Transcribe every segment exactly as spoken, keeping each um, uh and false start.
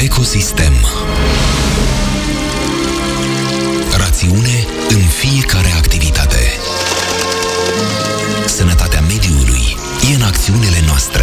Ecosistem. Rațiune în fiecare activitate. Sănătatea mediului e în acțiunile noastre.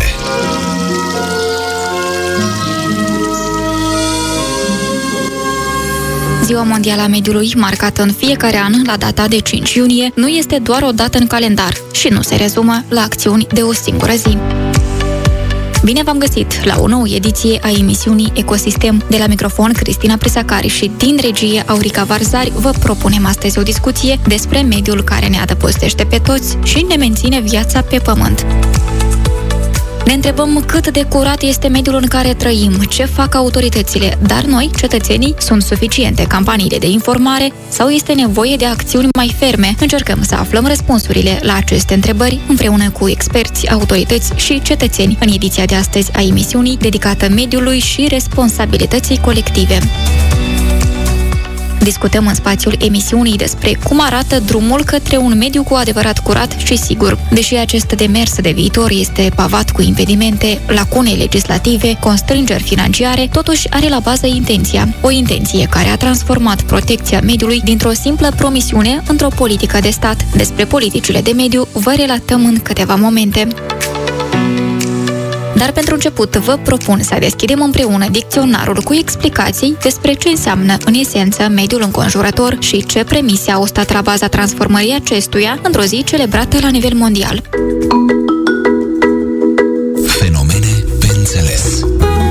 Ziua Mondială a Mediului, marcată în fiecare an la data de cinci iunie, nu este doar o dată în calendar și nu se rezumă la acțiuni de o singură zi. Bine v-am găsit la o nouă ediție a emisiunii Ecosistem. De la microfon, Cristina Prisacari, și din regie Aurica Varzari, vă propunem astăzi o discuție despre mediul care ne adăpostește pe toți și ne menține viața pe pământ. Ne întrebăm cât de curat este mediul în care trăim, ce fac autoritățile, dar noi, cetățenii, sunt suficiente campaniile de informare sau este nevoie de acțiuni mai ferme? Încercăm să aflăm răspunsurile la aceste întrebări împreună cu experți, autorități și cetățeni în ediția de astăzi a emisiunii dedicată mediului și responsabilității colective. Discutăm în spațiul emisiunii despre cum arată drumul către un mediu cu adevărat curat și sigur. Deși acest demers de viitor este pavat cu impedimente, lacune legislative, constrângeri financiare, totuși are la bază intenția. O intenție care a transformat protecția mediului dintr-o simplă promisiune într-o politică de stat. Despre politicile de mediu vă relatăm în câteva momente. Dar pentru început vă propun să deschidem împreună dicționarul cu explicații despre ce înseamnă în esență mediul înconjurător și ce premise au stat la baza transformării acestuia într-o zi celebrată la nivel mondial. Fenomene pe înțeles.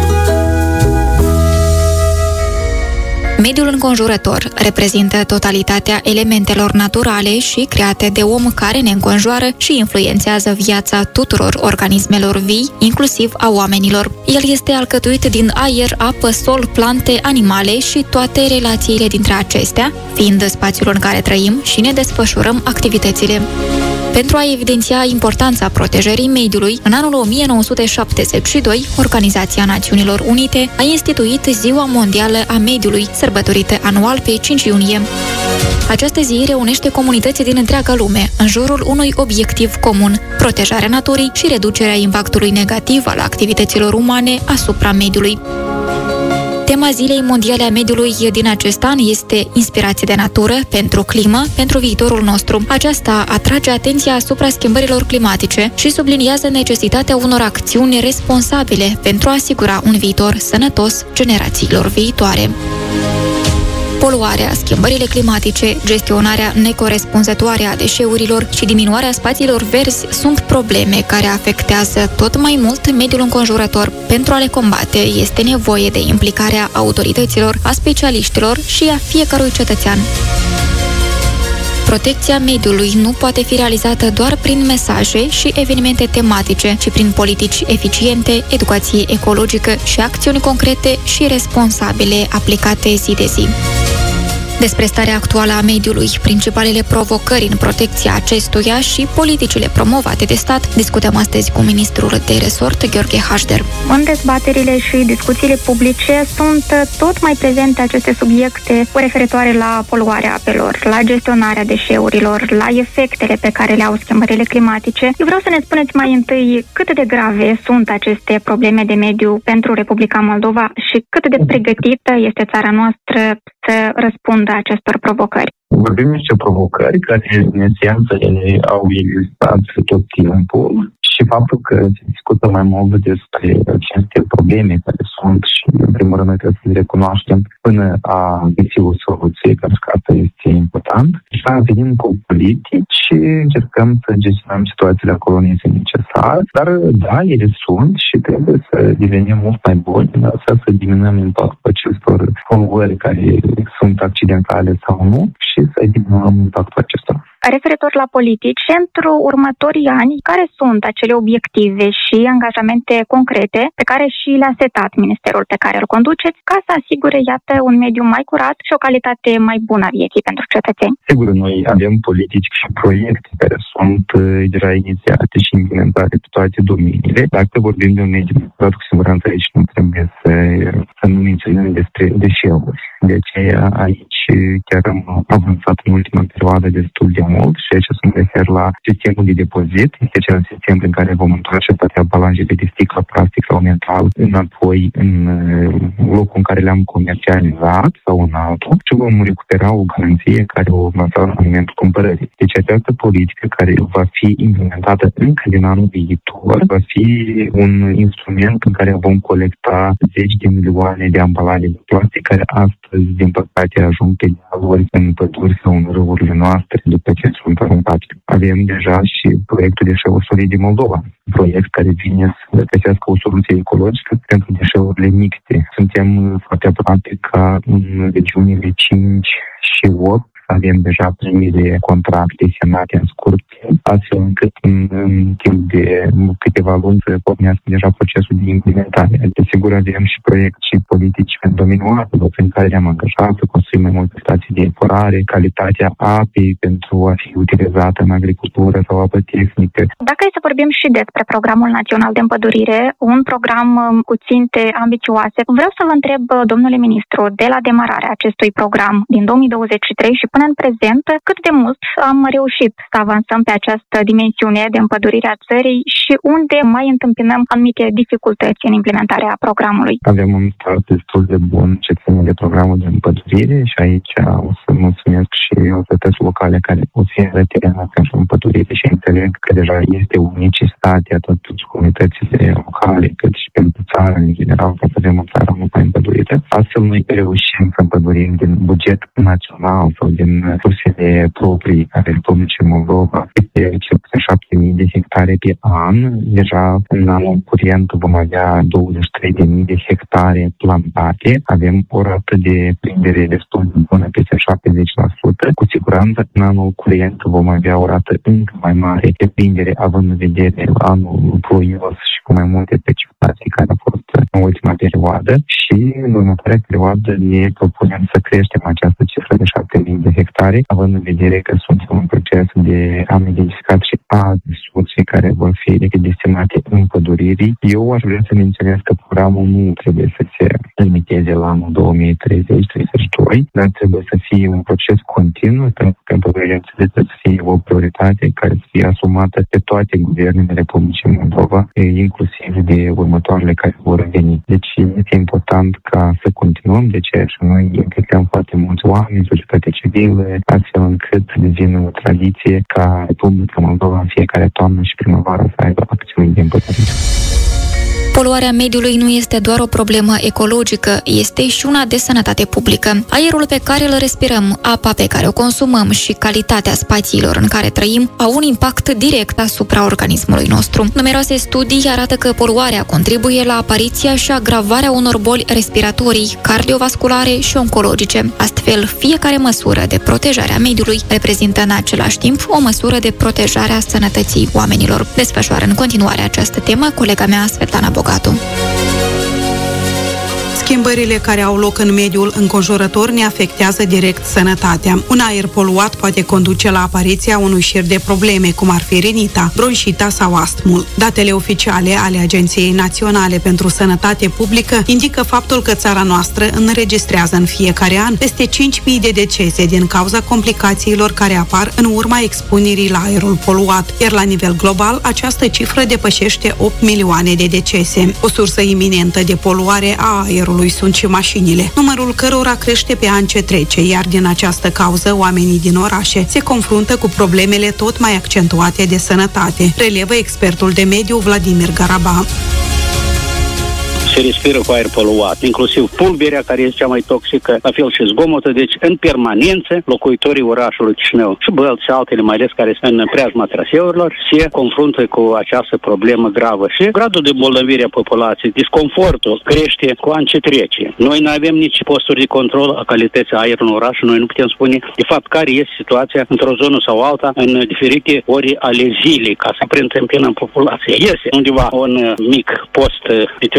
Mediul înconjurător reprezintă totalitatea elementelor naturale și create de om care ne înconjoară și influențează viața tuturor organismelor vii, inclusiv a oamenilor. El este alcătuit din aer, apă, sol, plante, animale și toate relațiile dintre acestea, fiind spațiul în care trăim și ne desfășurăm activitățile. Pentru a evidenția importanța protejării mediului, în anul o mie nouă sute șaptezeci și doi, Organizația Națiunilor Unite a instituit Ziua Mondială a Mediului, sărbătorită anual pe cinci iunie. Această zi reunește comunități din întreaga lume în jurul unui obiectiv comun: protejarea naturii și reducerea impactului negativ al activităților umane asupra mediului. Tema Zilei Mondiale a Mediului din acest an este inspirație de natură pentru climă, pentru viitorul nostru. Aceasta atrage atenția asupra schimbărilor climatice și subliniază necesitatea unor acțiuni responsabile pentru a asigura un viitor sănătos generațiilor viitoare. Poluarea, schimbările climatice, gestionarea necorespunzătoare a deșeurilor și diminuarea spațiilor verzi sunt probleme care afectează tot mai mult mediul înconjurător. Pentru a le combate, este nevoie de implicarea autorităților, a specialiștilor și a fiecărui cetățean. Protecția mediului nu poate fi realizată doar prin mesaje și evenimente tematice, ci prin politici eficiente, educație ecologică și acțiuni concrete și responsabile aplicate zi de zi. Despre starea actuală a mediului, principalele provocări în protecția acestuia și politicile promovate de stat, discutăm astăzi cu ministrul de resort, Gheorghe Hașder. În dezbaterile și discuțiile publice sunt tot mai prezente aceste subiecte referitoare la poluarea apelor, la gestionarea deșeurilor, la efectele pe care le au schimbările climatice. Eu vreau să ne spuneți mai întâi cât de grave sunt aceste probleme de mediu pentru Republica Moldova și cât de pregătită este țara noastră să răspundă acestor provocări. Vorbim niște provocări care, în esență, ele au existat tot timpul și faptul că se discută mai mult despre aceste probleme care sunt și, în primul rând, noi trebuie să le recunoaștem până a găsi o soluție, pentru că asta este important. Și venim cu politici și încercăm să gestionăm situațiile acolo unde este necesar, dar, da, ele sunt și trebuie să devenim mult mai buni, să diminuăm impactul acestor poluări care sunt accidentale sau nu și să diminuăm impactul acestora. Referitor la politici, pentru următorii ani, care sunt acele obiective și angajamente concrete pe care și le-a setat ministerul pe care îl conduceți ca să asigure, iată, un mediu mai curat și o calitate mai bună a vieții pentru cetățeni? Sigur, noi avem politici și proiecte care sunt deja inițiate și implementate pe toate domeniile. Dacă vorbim de un mediu curat, cu siguranță aici nu trebuie să, să nu menționăm despre deșeuri. De aceea aici chiar am avansat în ultima perioadă destul de mult și aici să mă refer la sistemul de depozit. Este acel sistem prin care vom întoarce toate ambalajele de sticlă, plastic sau metal înapoi în locul în care le-am comercializat sau în altul și vom recupera o garanție care o va da în momentul cumpărării. Deci această politică care va fi implementată încă din anul viitor va fi un instrument în care vom colecta zeci de milioane de ambalaje de plastic care astăzi, din păcate, ajung pe dealuri, în păduri sau în râurile noastre după ce sunt aruncate. Avem deja și proiectul Deșeuri Solide din Moldova, proiect care vine să găsească o soluție ecologică pentru deșeurile mixte. Suntem foarte aproape ca în regiunile cinci și opt avem deja primele contracte semnate în scurt timp, astfel încât în, în timp de câteva luni să pornească deja procesul de implementare. Desigur, avem și proiecte și politici în domeniul apelor, prin care le-am angajat să construim mai multe stații de epurare, calitatea apei pentru a fi utilizată în agricultură sau apă tehnică. Dacă e să vorbim și despre Programul Național de Împădurire, un program cu ținte ambițioase, vreau să vă întreb, domnule ministru, de la demararea acestui program din două mii douăzeci și trei și până în prezent, cât de mult am reușit să avansăm pe această dimensiune de împădurire a țării și unde mai întâmpinăm anumite dificultăți în implementarea programului? Avem un start destul de bun ce ține de programul de împădurire și aici o să mulțumesc și autorități locale care oferă terenul pentru împădurire și înțeleg că deja este o necesitate atât pentru comunitățile locale cât și pentru țară în general, că avem o țară mult mai împădurită. Astfel noi reușim să împădurim din buget național sau din sursele proprii ale Republicii Moldova, de cel puțin șapte mii de hectare pe an. Deja în anul curent vom avea douăzeci și trei de mii de hectare plantate. Avem o rată de prindere destul de bună, peste șaptezeci la sută. Cu siguranță în anul curent vom avea o rată încă mai mare de prindere, având în vedere anul ploios și cu mai multe precipitații care au fost în ultima perioadă. Și în următoarea perioadă ne propunem să creștem această cifră de șapte mii de hectare, având în vedere că suntem în proces de am identificat și alte surse care vor fi destinate împăduririi. Eu aș vrea să menționez că programul nu trebuie să se limiteze la anul două mii treizeci treizeci și doi, dar trebuie să fie un proces continuu, pentru că împădurirea trebuie să fie o prioritate care să fie asumată de toate guvernele Republicii Moldova, inclusiv de următoarele care vor veni. Deci este important ca să continuăm, de ce și noi implicăm foarte mulți oameni, societatea civilă, astfel încât devină o tradiție ca Republica Moldova în fiecare toamnă și primăvară să aibă acțiuni de împădurire. Poluarea mediului nu este doar o problemă ecologică, este și una de sănătate publică. Aerul pe care îl respirăm, apa pe care o consumăm și calitatea spațiilor în care trăim au un impact direct asupra organismului nostru. Numeroase studii arată că poluarea contribuie la apariția și agravarea unor boli respiratorii, cardiovasculare și oncologice. Astfel, fiecare măsură de protejare a mediului reprezintă în același timp o măsură de protejare a sănătății oamenilor. Desfășoară în continuare această temă colega mea Svetlana Bogatu. Schimbările care au loc în mediul înconjurător ne afectează direct sănătatea. Un aer poluat poate conduce la apariția unui șir de probleme, cum ar fi rinita, bronșita sau astmul. Datele oficiale ale Agenției Naționale pentru Sănătate Publică indică faptul că țara noastră înregistrează în fiecare an peste cinci mii de decese din cauza complicațiilor care apar în urma expunerii la aerul poluat, iar la nivel global această cifră depășește opt milioane de decese. O sursă iminentă de poluare a aerului sunt și mașinile, numărul cărora crește pe an ce trece, iar din această cauză oamenii din orașe se confruntă cu problemele tot mai accentuate de sănătate, relevă expertul de mediu Vladimir Garaba. Se respiră cu aer poluat, inclusiv pulberea, care este cea mai toxică, la fel și zgomotul. Deci, în permanență, locuitorii orașului Chișinău și Bălți și altele, mai ales care sunt în preajma traseurilor, se confruntă cu această problemă gravă. Și gradul de îmbolnăvire a populației, disconfortul crește cu an ce trece. Noi nu avem nici posturi de control a calității aerului în oraș, noi nu putem spune, de fapt, care este situația într-o zonă sau alta în diferite ori ale zilei, ca să preîntâmpinăm populația. Este undeva un mic post meteorologic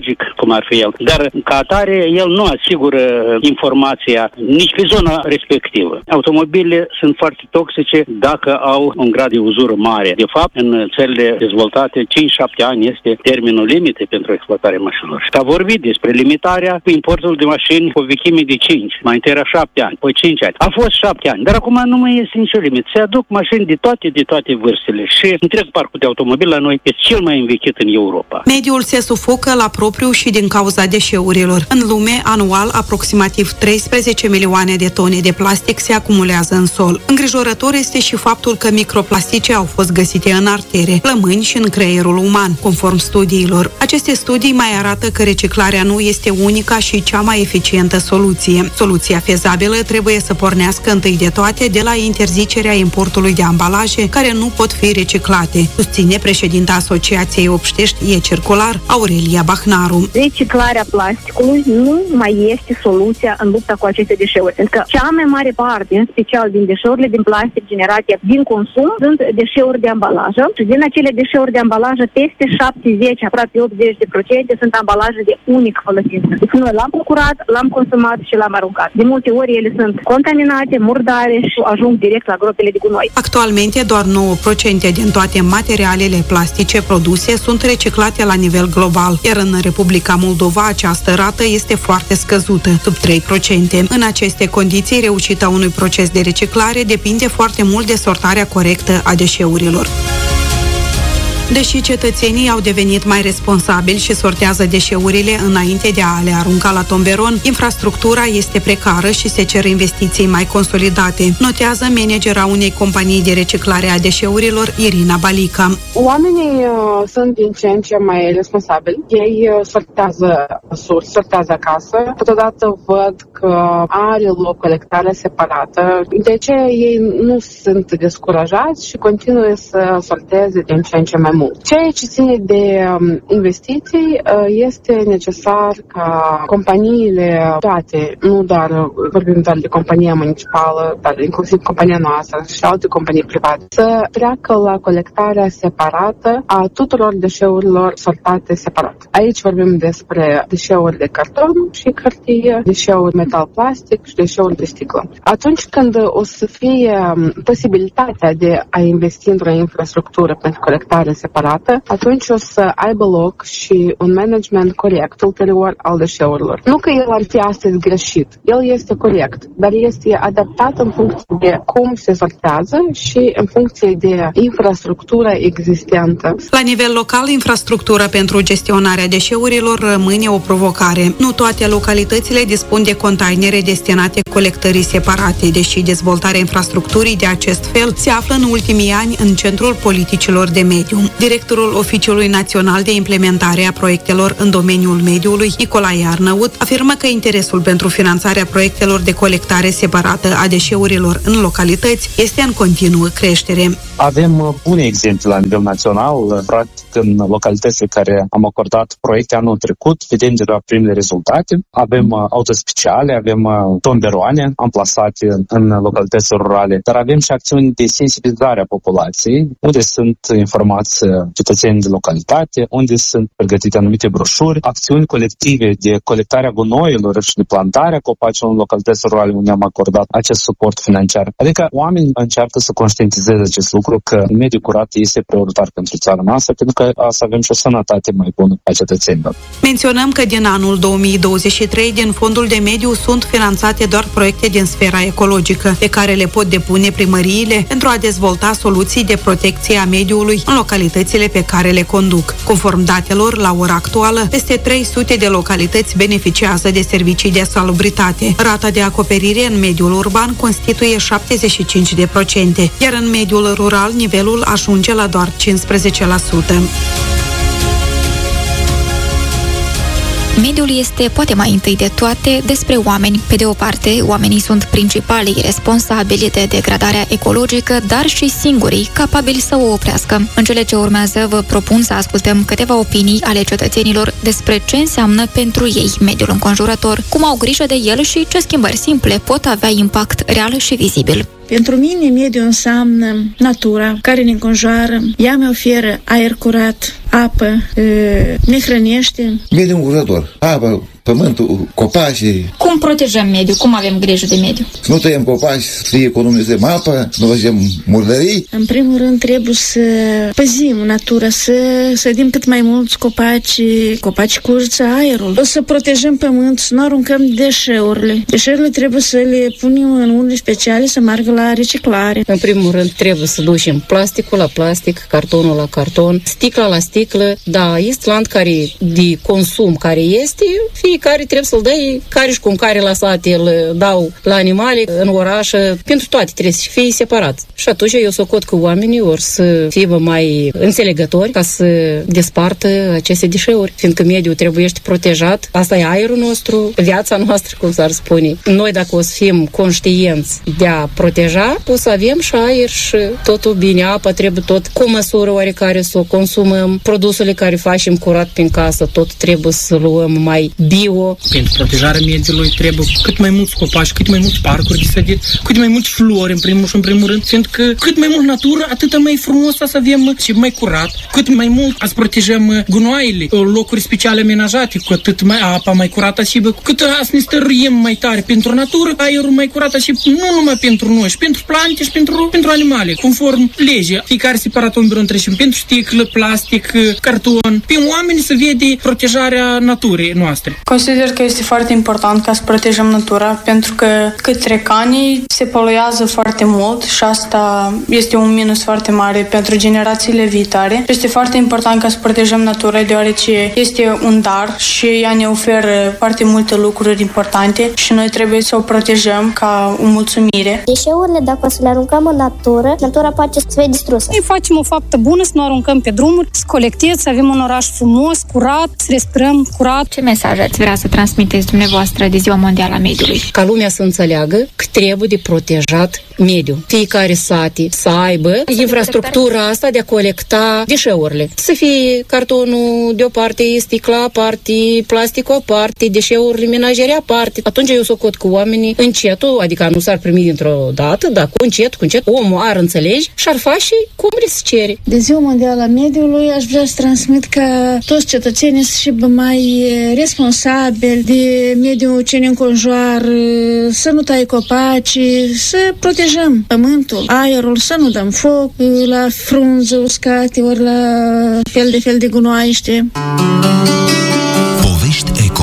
ecologic, cum ar fi el. Dar ca atare, el nu asigură informația nici pe zona respectivă. Automobilele sunt foarte toxice dacă au un grad de uzură mare. De fapt, în țările dezvoltate, cinci șapte ani este termenul limite pentru exploatarea mașinilor. S-a vorbit despre limitarea cu importul de mașini cu vechime de cinci, mai întâi era șapte ani, apoi cinci ani. A fost șapte ani, dar acum nu mai este nicio limită. Se aduc mașini de toate, de toate vârstele și întreg parcul de automobil la noi este cel mai învechit în Europa. Mediul se sufocă la propriu și din cauza deșeurilor. În lume, anual, aproximativ treisprezece milioane de tone de plastic se acumulează în sol. Îngrijorător este și faptul că microplastice au fost găsite în artere, plămâni și în creierul uman, conform studiilor. Aceste studii mai arată că reciclarea nu este unica și cea mai eficientă soluție. Soluția fezabilă trebuie să pornească întâi de toate de la interzicerea importului de ambalaje care nu pot fi reciclate, susține președinta Asociației Obștești E-Circular, Aurelia Bahnaru. Reciclarea plasticului nu mai este soluția în lupta cu aceste deșeuri, pentru că cea mai mare parte, în special din deșeurile din plastic generate din consum, sunt deșeuri de ambalaje și din acele deșeuri de ambalaje peste șaptezeci, aproape optzeci de procente sunt ambalaje de unic folosință. Deci noi l-am procurat, l-am consumat și l-am aruncat. De multe ori ele sunt contaminate, murdare și ajung direct la gropile de gunoi. Actualmente doar nouă la sută din toate materialele plastice produse sunt reciclate la nivel global, iar în Republica Moldova această rată este foarte scăzută, sub trei la sută. În aceste condiții, reușita unui proces de reciclare depinde foarte mult de sortarea corectă a deșeurilor. Deși cetățenii au devenit mai responsabili și sortează deșeurile înainte de a le arunca la tomberon, infrastructura este precară și se cer investiții mai consolidate, notează managera unei companii de reciclare a deșeurilor, Irina Balica. Oamenii uh, sunt din ce în ce mai responsabili. Ei uh, sortează sus, sortează acasă. Totodată văd că are loc colectarea separată. De ce ei nu sunt descurajați și continuă să sorteze din ce în ce mai mult. Ceea ce ține de um, investiții uh, este necesar ca companiile toate, nu doar vorbim doar de compania municipală, dar inclusiv compania noastră și alte companii private, să treacă la colectarea separată a tuturor deșeurilor sortate separat. Aici vorbim despre deșeuri de carton și hârtie, deșeuri metal-plastic și deșeuri de sticlă. Atunci când o să fie posibilitatea de a investi într-o infrastructură pentru colectare separată, atunci o să aibă loc și un management corect ulterior al deșeurilor. Nu că el ar fi astăzi greșit, el este corect, dar este adaptat în funcție de cum se sortează și în funcție de infrastructura existentă. La nivel local, infrastructura pentru gestionarea deșeurilor rămâne o provocare. Nu toate localitățile dispun de containere destinate colectării separate, deși dezvoltarea infrastructurii de acest fel se află în ultimii ani în centrul politicilor de mediu. Directorul Oficiului Național de Implementare a Proiectelor în domeniul mediului, Nicolae Arnăut, afirmă că interesul pentru finanțarea proiectelor de colectare separată a deșeurilor în localități este în continuă creștere. Avem bune exemple la nivel național, practic în localitățile care am acordat proiecte anul trecut, vedem deja primele rezultate. Avem auto speciale, avem tomberoane amplasate în localitățile rurale, dar avem și acțiuni de sensibilizare a populației, unde sunt informați cetățenii de localitate, unde sunt pregătite anumite broșuri, acțiuni colective de colectare a gunoiilor și de plantarea copacilor în localitățile rurale, unde am acordat acest suport financiar. Adică oamenii încearcă să conștientizeze acest lucru, că mediul curat este prioritar pentru țara noastră, pentru că să avem și o sănătate mai bună a cetățenilor. Menționăm că din anul două mii douăzeci și trei, din Fondul de Mediu, sunt finanțate doar proiecte din sfera ecologică, pe care le pot depune primăriile pentru a dezvolta soluții de protecție a mediului în localitățile pe care le conduc. Conform datelor, la ora actuală, peste trei sute de localități beneficiază de servicii de salubritate. Rata de acoperire în mediul urban constituie șaptezeci și cinci de procente, iar în mediul rural nivelul ajunge la doar cincisprezece la sută. Mediul este, poate mai întâi de toate, despre oameni. Pe de o parte, oamenii sunt principalii responsabili de degradarea ecologică, dar și singurii capabili să o oprească. În cele ce urmează, vă propun să ascultăm câteva opinii ale cetățenilor despre ce înseamnă pentru ei mediul înconjurător, cum au grijă de el și ce schimbări simple pot avea impact real și vizibil. Pentru mine, mediul înseamnă natura care ne înconjoară, ea mi oferă aer curat, apă, ne hrănește. Mediul înconjurător, apă, pământul, copacii. Cum protejăm mediul? Cum avem grijă de mediu? Să nu tăiem copaci, să economizăm apă, să nu facem murdării. În primul rând trebuie să păzim natura, să sădim cât mai mulți copaci, copaci curăță aerul. O să protejăm pământul, să nu aruncăm deșeurile. Deșeurile trebuie să le punem în unele speciale să meargă la reciclare. În primul rând trebuie să ducem plasticul la plastic, cartonul la carton, sticla la sticlă. Da, este land care de consum care este, fiecare trebuie să-l dai, care și cum care la sate îl dau la animale, în oraș, pentru toate trebuie să fie separat. Și atunci eu socot că oamenii or să fie mai înțelegători ca să despartă aceste deșeuri, fiindcă mediul trebuie protejat. Asta e aerul nostru, viața noastră, cum s-ar spune. Noi dacă o să fim conștienți de a proteja, o să avem și aer și totul bine. Apa trebuie tot cu măsură oarecare să o consumăm. Produsele care facem curat prin casă, tot trebuie să luăm mai bio. Pentru protejarea mediului trebuie cât mai mulți copaci, cât mai mulți parcuri de sădit, cât mai mulți flori în primul și în primul rând, fiindcă cât mai mult natură, atât mai frumos să avem și mai curat, cât mai mult să protejăm gunoaiele, locuri speciale amenajate, cu atât mai apa mai curată și cu cât să ne stăruim mai tare pentru natură, aerul mai curat și nu numai pentru noi, și pentru plante și pentru, pentru animale, conform legii. Fiecare separat un birou întregim pentru sticlă, plastic, carton, pe oameni să vede protejarea naturii noastre. Consider că este foarte important ca să protejăm natura, pentru că cât trec ani se poluează foarte mult și asta este un minus foarte mare pentru generațiile viitoare. Este foarte important ca să protejăm natura, deoarece este un dar și ea ne oferă foarte multe lucruri importante și noi trebuie să o protejăm ca o mulțumire. Deșeurile, dacă să le aruncăm în natură, natura poate să fie distrusă. Noi facem o faptă bună, să nu aruncăm pe drumuri, să colectez, să avem un oraș frumos, curat, să respirăm curat. Ce mesaj ați vrea să transmiteți dumneavoastră de Ziua Mondială a Mediului? Ca lumea să înțeleagă că trebuie de protejat mediul. Fiecare sate să aibă infrastructura asta de a colecta deșeurile. Să fie cartonul de o parte, sticla aparte, plasticul aparte, deșeurile menajere aparte. Atunci eu socot cu oamenii încetul, adică nu s-ar primi dintr-o dată, dar cu încet, cu încet, omul ar înțelege și ar face cum se cere. De Ziua Mondială a Mediului aș vrea să transmit ca toți cetățenii să fie mai responsabili de mediul ce ne înconjoară, să nu tai copaci, să protejăm pământul, aerul, să nu dăm foc la frunze uscate ori la fel de fel de gunoaiește. Povești Eco.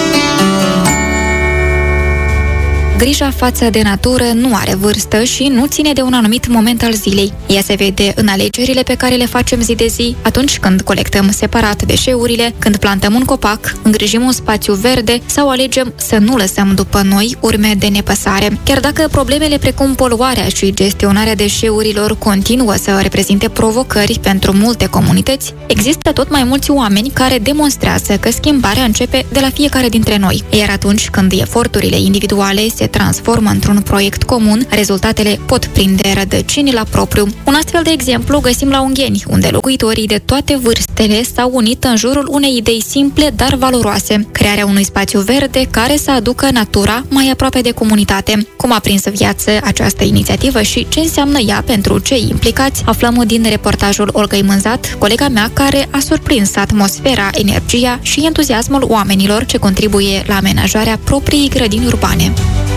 Grija față de natură nu are vârstă și nu ține de un anumit moment al zilei. Ea se vede în alegerile pe care le facem zi de zi, atunci când colectăm separat deșeurile, când plantăm un copac, îngrijim un spațiu verde sau alegem să nu lăsăm după noi urme de nepăsare. Chiar dacă problemele precum poluarea și gestionarea deșeurilor continuă să reprezinte provocări pentru multe comunități, există tot mai mulți oameni care demonstrează că schimbarea începe de la fiecare dintre noi. Iar atunci când eforturile individuale se transformă într-un proiect comun, rezultatele pot prinde rădăcini la propriu. Un astfel de exemplu găsim la Ungheni, unde locuitorii de toate vârstele s-au unit în jurul unei idei simple, dar valoroase: crearea unui spațiu verde care să aducă natura mai aproape de comunitate. Cum a prins viață această inițiativă și ce înseamnă ea pentru cei implicați, aflăm din reportajul Olgăi Mânzat, colega mea, care a surprins atmosfera, energia și entuziasmul oamenilor ce contribuie la amenajarea propriei grădini urbane.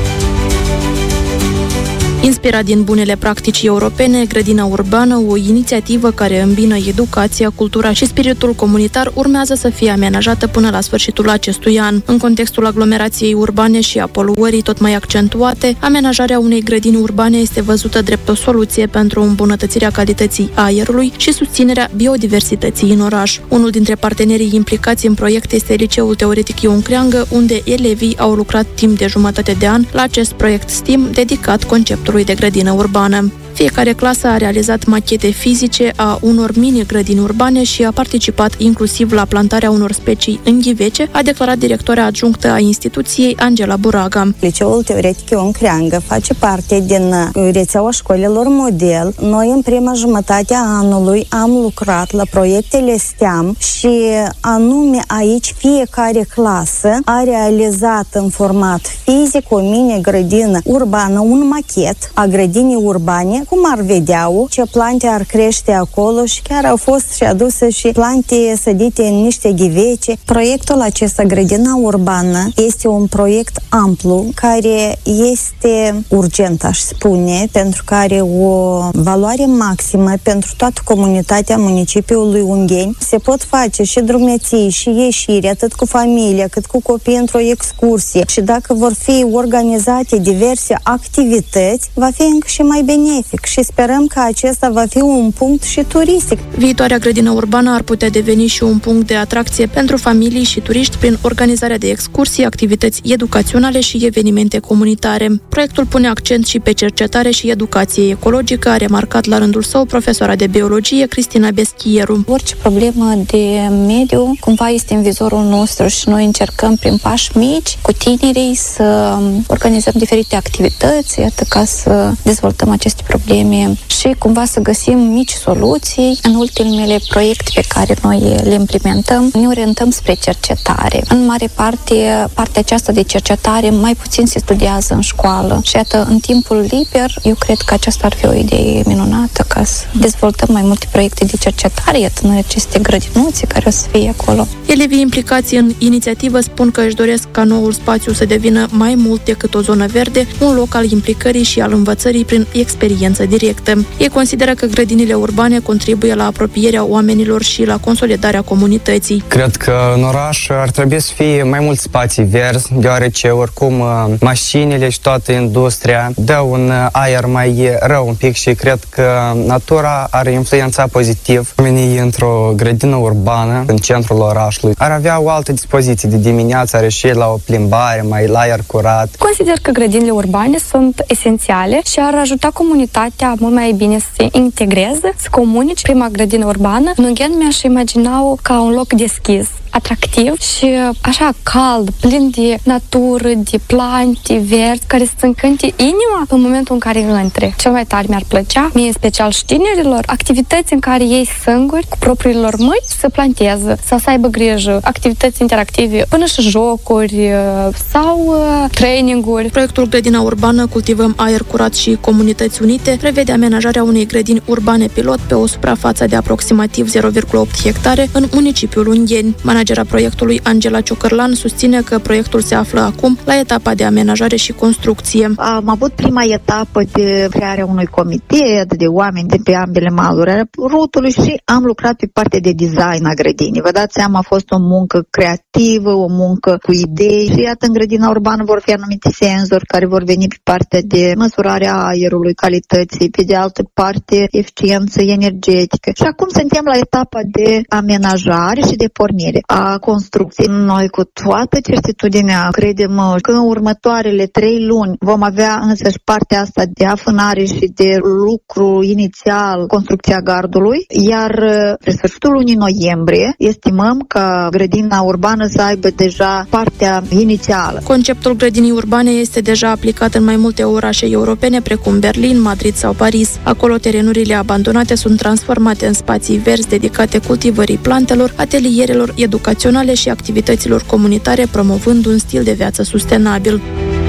Inspirat din bunele practici europene, Grădina Urbană, o inițiativă care îmbină educația, cultura și spiritul comunitar, urmează să fie amenajată până la sfârșitul acestui an. În contextul aglomerației urbane și a poluării tot mai accentuate, amenajarea unei grădini urbane este văzută drept o soluție pentru îmbunătățirea calității aerului și susținerea biodiversității în oraș. Unul dintre partenerii implicați în proiect este Liceul Teoretic Ion Creangă, unde elevii au lucrat timp de jumătate de an la acest proiect STEAM dedicat conceptului de grădină urbană. Fiecare clasă a realizat machete fizice a unor mini-grădini urbane și a participat inclusiv la plantarea unor specii în ghivece, a declarat directoarea adjunctă a instituției, Angela Buraga. Liceul Teoretic Ion Creangă face parte din rețeaua școlilor model. Noi în prima jumătate a anului am lucrat la proiectele STEAM și anume aici fiecare clasă a realizat în format fizic o mini-grădină urbană, un machet a grădinii urbane, cum ar vedea-o, ce plante ar crește acolo și chiar au fost și aduse și plante sădite în niște ghivece. Proiectul acesta, grădina urbană, este un proiect amplu care este urgent, aș spune, pentru că are o valoare maximă pentru toată comunitatea municipiului Ungheni. Se pot face și drumeții și ieșiri, atât cu familia, cât cu copii într-o excursie. Și dacă vor fi organizate diverse activități, va fi încă și mai benefic și sperăm că acesta va fi un punct și turistic. Viitoarea grădină urbană ar putea deveni și un punct de atracție pentru familii și turiști prin organizarea de excursii, activități educaționale și evenimente comunitare. Proiectul pune accent și pe cercetare și educație ecologică, a remarcat la rândul său profesoara de biologie Cristina Beschieru. Orice problemă de mediu cumva este în vizorul nostru și noi încercăm prin pași mici cu tinerii să organizăm diferite activități, iată, ca să dezvoltăm aceste probleme și cumva să găsim mici soluții. În ultimele proiecte pe care noi le implementăm, ne orientăm spre cercetare. În mare parte, partea aceasta de cercetare mai puțin se studiază în școală și iată, în timpul liber, eu cred că aceasta ar fi o idee minunată ca să dezvoltăm mai multe proiecte de cercetare, iată, noi aceste grădinuțe care o să fie acolo. Elevii implicați în inițiativă spun că își doresc ca noul spațiu să devină mai mult decât o zonă verde, un loc al implicării și al învățării prin experiență directă. Ei consideră că grădinile urbane contribuie la apropierea oamenilor și la consolidarea comunității. Cred că în oraș ar trebui să fie mai mulți spații verzi, deoarece oricum mașinile și toată industria dă un aer mai rău un pic și cred că natura ar influența pozitiv. Oamenii într-o grădină urbană, în centrul orașului, ar avea o altă dispoziție de dimineață, ar ieși la o plimbare, mai la aer curat. Consider că grădinile urbane sunt esențiale și ar ajuta comunitatea mult mai bine să se integreze, să comunice. Prima grădină urbană, în Ungheni mi-aș imagina-o ca un loc deschis, atractiv și așa cald, plin de natură, de plante verzi, care să încânte inima în momentul în care intre. Cel mai tare mi-ar plăcea, mie în special și tinerilor, activități în care ei singuri, cu propriilor mâini, să planteze, sau să aibă grijă, activități interactive, până și jocuri sau traininguri. Proiectul Grădina Urbană Cultivăm Aer Curat și Comunități Unite prevede amenajarea unei grădini urbane pilot pe o suprafață de aproximativ zero virgulă opt hectare în municipiul Ungheni. Managera proiectului, Angela Ciocărlan, susține că proiectul se află acum la etapa de amenajare și construcție. Am avut prima etapă de crearea unui comitet de oameni de pe ambele maluri ale rutului și am lucrat pe partea de design a grădinii. Vă dați seama, a fost o muncă creativă, o muncă cu idei și iată, în grădina urbană vor fi anumite senzori care vor veni pe partea de măsurarea aerului, calității, pe de altă parte eficiență energetică. Și acum suntem la etapa de amenajare și de pornire a construcției. Noi cu toată certitudinea credem că în următoarele trei luni vom avea însăși partea asta de afânare și de lucru inițial, construcția gardului, iar pe sfârșitul lunii noiembrie estimăm că grădina urbană să aibă deja partea inițială. Conceptul grădinii urbane este deja aplicat în mai multe orașe europene, precum Berlin, Madrid sau Paris. Acolo terenurile abandonate sunt transformate în spații verzi dedicate cultivării plantelor, atelierelor educaționale și activităților comunitare, promovând un stil de viață sustenabil.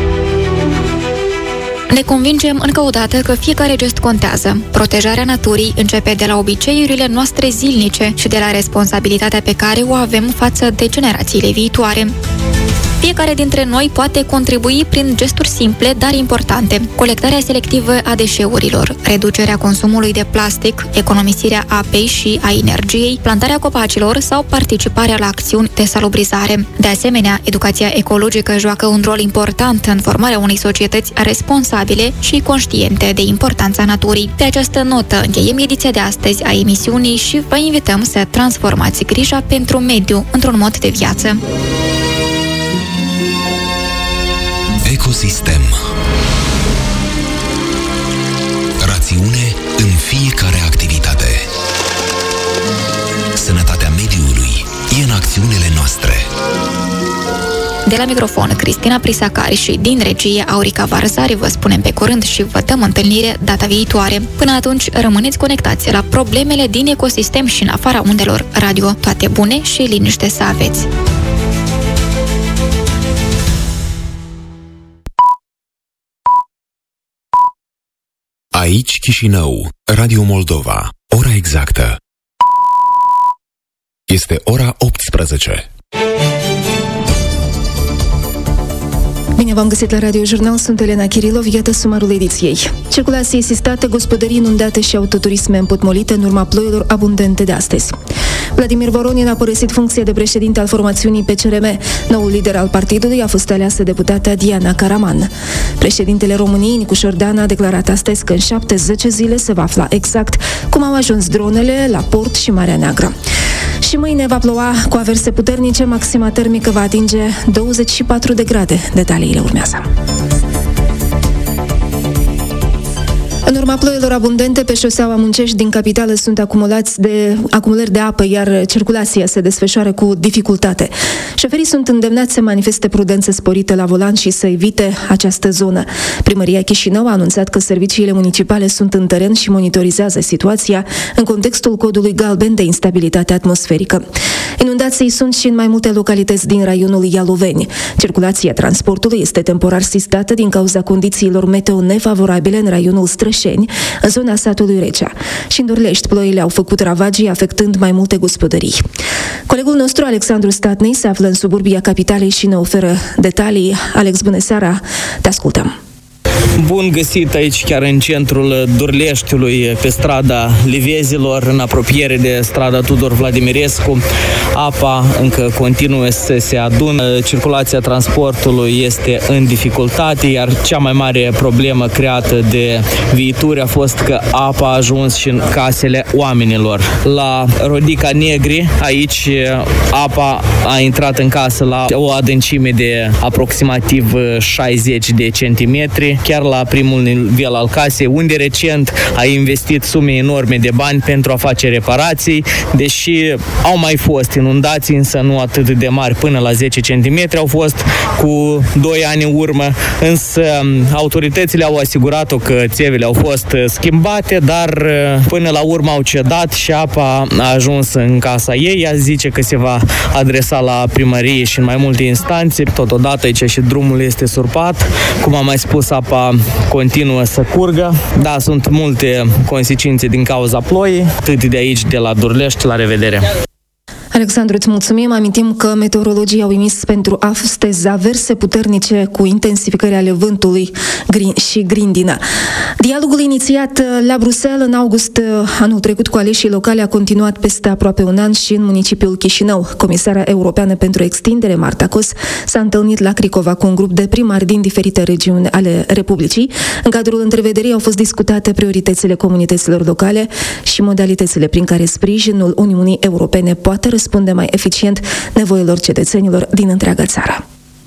Ne convingem încă o dată că fiecare gest contează. Protejarea naturii începe de la obiceiurile noastre zilnice și de la responsabilitatea pe care o avem față de generațiile viitoare. Fiecare dintre noi poate contribui prin gesturi simple, dar importante. Colectarea selectivă a deșeurilor, reducerea consumului de plastic, economisirea apei și a energiei, plantarea copacilor sau participarea la acțiuni de salubrizare. De asemenea, educația ecologică joacă un rol important în formarea unei societăți responsabile și conștiente de importanța naturii. Pe această notă încheiem ediția de astăzi a emisiunii și vă invităm să transformați grija pentru mediu într-un mod de viață. Ecosistem. Rațiune De la microfon, Cristina Prisacari și din regie Aurica Varzari vă spunem pe curând și vă dăm întâlnire data viitoare. Până atunci, rămâneți conectați la problemele din ecosistem și în afara undelor radio. Toate bune și liniște să aveți! Aici Chișinău, Radio Moldova. Ora exactă este ora optsprezece. Bine v-am găsit la Radio Jurnal, sunt Elena Kirilov, iată sumarul ediției. Circulație sistată, gospodării inundate și autoturisme împotmolite în urma ploilor abundente de astăzi. Vladimir Voronin a părăsit funcția de președinte al formațiunii P C R M. Noul lider al partidului a fost aleasă deputata Diana Caraman. Președintele României, Nicușor Dan, a declarat astăzi că în șapte zece zile se va afla exact cum au ajuns dronele la port și Marea Neagră. Și mâine va ploua cu averse puternice, maxima termică va atinge douăzeci și patru de grade. Detaliile urmează. În urma ploilor abundente pe șoseaua Muncești din capitală sunt acumulați de acumulări de apă, iar circulația se desfășoară cu dificultate. Șoferii sunt îndemnați să manifeste prudență sporită la volan și să evite această zonă. Primăria Chișinău a anunțat că serviciile municipale sunt în teren și monitorizează situația în contextul codului galben de instabilitate atmosferică. Inundații sunt și în mai multe localități din raionul Ialoveni. Circulația transportului este temporar sistată din cauza condițiilor meteo nefavorabile în raionul Strășeni, în zona satului Recea. Și în Dorlești, ploile au făcut ravagii, afectând mai multe gospodării. Colegul nostru, Alexandru Statnei, se află în suburbia capitalei și ne oferă detalii. Alex, bună seara, te ascultăm! Bun găsit aici, chiar în centrul Dorleștiului, pe strada Livezilor, în apropiere de strada Tudor Vladimirescu. Apa încă continuă să se adună, circulația transportului este în dificultate, iar cea mai mare problemă creată de viituri a fost că apa a ajuns și în casele oamenilor. La Rodica Negri, aici apa a intrat în casă la o adâncime de aproximativ șaizeci de centimetri, chiar la primul nivel al casei, unde recent a investit sume enorme de bani pentru a face reparații, deși au mai fost inundații, însă nu atât de mari, până la zece centimetri au fost cu doi ani în urmă, însă autoritățile au asigurat-o că țevile au fost schimbate, dar până la urmă au cedat și apa a ajuns în casa ei. Ea zice că se va adresa la primărie și în mai multe instanțe. Totodată aici și drumul este surpat, cum am mai spus, apa continuă să curgă. Da, sunt multe consecințe din cauza ploii. Atât de aici, de la Dorlești, la revedere! Alexandru, îți mulțumim. Amintim că meteorologii au emis pentru astăzi averse puternice cu intensificări ale vântului și grindină. Dialogul inițiat la Bruxelles în august anul trecut cu aleșii locale a continuat peste aproape un an și în municipiul Chișinău. Comisara Europeană pentru Extindere, Marta Kos, s-a întâlnit la Cricova cu un grup de primari din diferite regiuni ale Republicii. În cadrul întrevederii au fost discutate prioritățile comunităților locale și modalitățile prin care sprijinul Uniunii Europene poate răspunde mai eficient nevoilor cetățenilor din întreaga țară.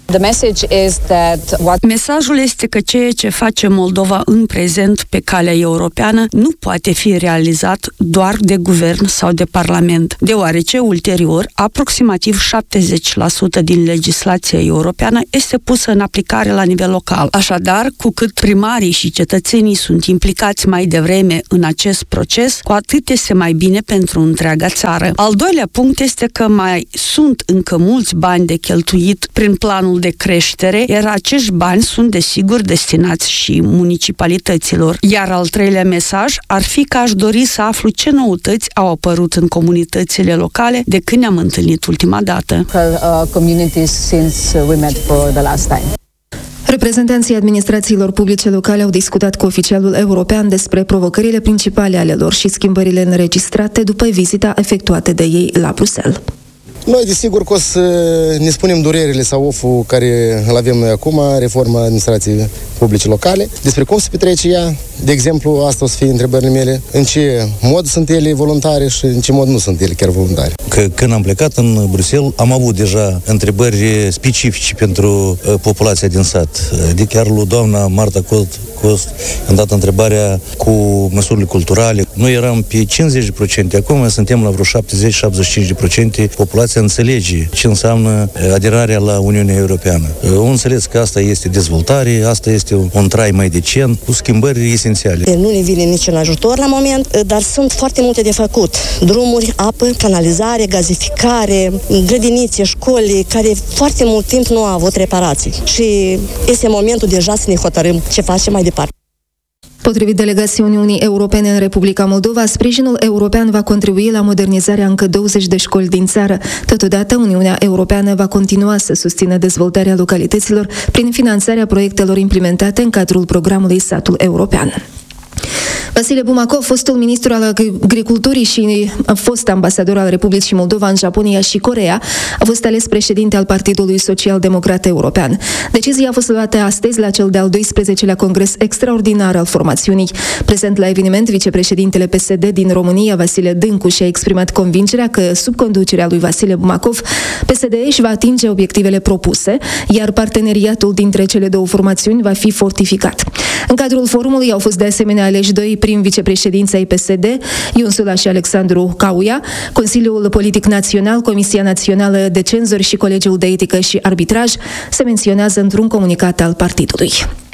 Mesajul este că ceea ce face Moldova în prezent pe calea europeană nu poate fi realizat doar de guvern sau de parlament, deoarece ulterior aproximativ șaptezeci la sută din legislația europeană este pusă în aplicare la nivel local. Așadar, cu cât primarii și cetățenii sunt implicați mai devreme în acest proces, cu atât este mai bine pentru întreaga țară. Al doilea punct este că mai sunt încă mulți bani de cheltuit prin planul de creștere, iar acești bani sunt desigur destinați și municipalităților. Iar al treilea mesaj ar fi că aș dori să aflu ce noutăți au apărut în comunitățile locale de când ne-am întâlnit ultima dată. Reprezentanții administrațiilor publice locale au discutat cu oficialul european despre provocările principale ale lor și schimbările înregistrate după vizita efectuată de ei la Bruxelles. Noi, desigur, că o să ne spunem durerile sau oful care îl avem noi acum, reforma administrației publice locale, despre cum se petrece ea, De exemplu, asta o să fie întrebările mele. În ce mod sunt ele voluntare și în ce mod nu sunt ele chiar voluntare? Că când am plecat în Bruxelles, am avut deja întrebări specifice pentru uh, populația din sat. De chiar lui doamna Marta Cost, Cost am dat întrebarea cu măsurile culturale. Noi eram pe cincizeci la sută, acum suntem la vreo șaptezeci șaptezeci și cinci la sută. Populația înțelege ce înseamnă aderarea la Uniunea Europeană. O înțeles că asta este dezvoltare, asta este un trai mai decent, cu schimbări esențiale. Nu ne vine nici în ajutor la moment, dar sunt foarte multe de făcut. Drumuri, apă, canalizare, gazificare, grădinițe, școli, care foarte mult timp nu au avut reparații. Și este momentul deja să ne hotărâm ce facem mai departe. Potrivit delegației Uniunii Europene în Republica Moldova, sprijinul european va contribui la modernizarea încă douăzeci de școli din țară. Totodată, Uniunea Europeană va continua să susțină dezvoltarea localităților prin finanțarea proiectelor implementate în cadrul programului Satul European. Vasile Bumakov, fostul ministru al agriculturii și fost ambasador al Republicii Moldova în Japonia și Coreea, a fost ales președinte al Partidului Social-Democrat European. Decizia a fost luată astăzi la cel de-al doisprezecelea congres extraordinar al formațiunii. Prezent la eveniment, vicepreședintele P S D din România, Vasile Dâncu, și-a exprimat convingerea că, sub conducerea lui Vasile Bumakov, P S D își va atinge obiectivele propuse, iar parteneriatul dintre cele două formațiuni va fi fortificat. În cadrul forumului au fost de asemenea aleși doi prim vicepreședinți ai P S D, Ion Sula și Alexandru Cauia, Consiliul Politic Național, Comisia Națională de Cenzori și Colegiul de Etică și Arbitraj, se menționează într-un comunicat al partidului.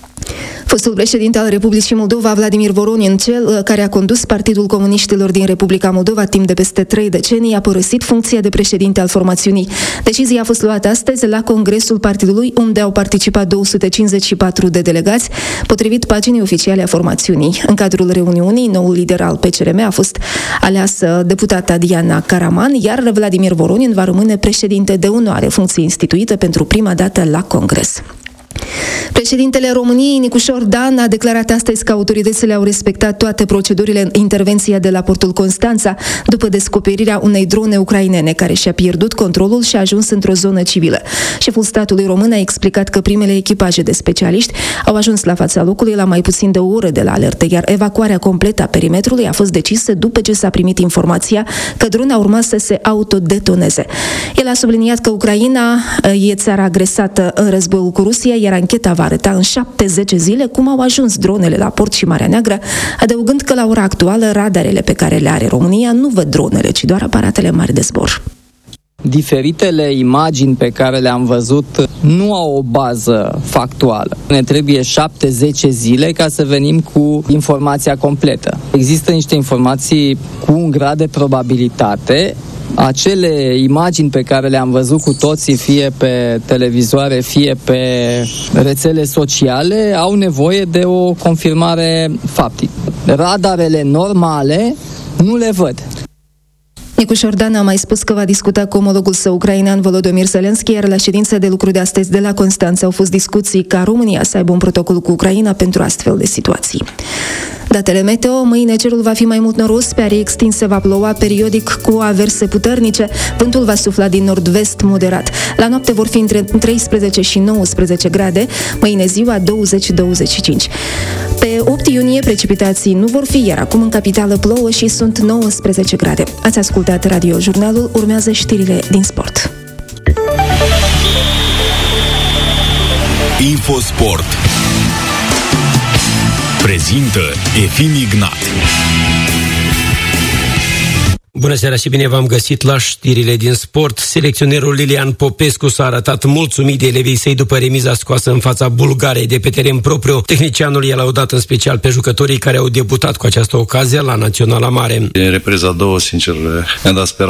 Fostul președinte al Republicii Moldova, Vladimir Voronin, cel care a condus Partidul Comuniștilor din Republica Moldova timp de peste trei decenii, a părăsit funcția de președinte al formațiunii. Decizia a fost luată astăzi la Congresul Partidului, unde au participat două sute cincizeci și patru de delegați, potrivit paginii oficiale a formațiunii. În cadrul reuniunii, noul lider al P C R M a fost aleasă deputata Diana Karaman, iar Vladimir Voronin va rămâne președinte de onoare, funcție instituită pentru prima dată la Congres. Președintele României, Nicușor Dan, a declarat astăzi că autoritățile au respectat toate procedurile în intervenția de la portul Constanța după descoperirea unei drone ucrainene care și-a pierdut controlul și a ajuns într-o zonă civilă. Șeful statului român a explicat că primele echipaje de specialiști au ajuns la fața locului la mai puțin de o oră de la alertă, iar evacuarea completă a perimetrului a fost decisă după ce s-a primit informația că drona urma să se autodetoneze. El a subliniat că Ucraina e țara agresată în războiul cu Rusia, iar ancheta va arăta în șapte zece zile cum au ajuns dronele la port și Marea Neagră, adăugând că la ora actuală radarele pe care le are România nu văd dronele, ci doar aparatele mari de zbor. Diferitele imagini pe care le-am văzut nu au o bază factuală. Ne trebuie șapte zece zile ca să venim cu informația completă. Există niște informații cu un grad de probabilitate. Acele imagini pe care le-am văzut cu toții, fie pe televizoare, fie pe rețele sociale, au nevoie de o confirmare faptică. Radarele normale nu le văd. Nicușor Dan a mai spus că va discuta cu omologul său ucrainean Volodymyr Zelensky, iar la ședința de lucru de astăzi de la Constanța au fost discuții ca România să aibă un protocol cu Ucraina pentru astfel de situații. Datele meteo: mâine cerul va fi mai mult noros, pe arii extinse va ploua periodic cu averse puternice, vântul va sufla din nord-vest moderat. La noapte vor fi între treisprezece și nouăsprezece grade, mâine ziua douăzeci douăzeci și cinci. Pe opt iunie precipitații nu vor fi, iar acum în capitală plouă și sunt nouăsprezece grade. Ați ascultat Radio Jurnalul, urmează știrile din sport. Infosport prezintă Efim Ignat. Bună seara și bine v-am găsit la știrile din sport. Selecționerul Lilian Popescu s-a arătat mulțumit de elevii săi după remiza scoasă în fața Bulgariei de pe teren propriu. Tehnicianul i-a laudat în special pe jucătorii care au debutat cu această ocazie la Naționala Mare. În repriza a doua, sincer, mi-a dat speranță